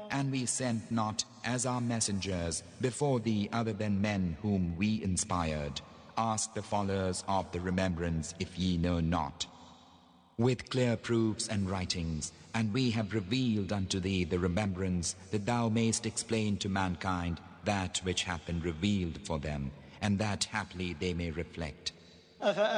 And we sent not as our messengers before thee other than men whom we inspired. Ask the followers of the remembrance if ye know not. With clear proofs and writings, and we have revealed unto thee the remembrance, that thou mayst explain to mankind that which hath been revealed for them, and that haply they may reflect.